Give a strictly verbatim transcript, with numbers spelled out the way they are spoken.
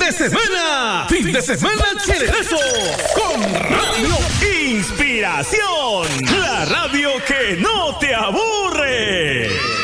de semana. Fin de semana chelerazo. Con Radio Inspiración. La radio que no te aburre.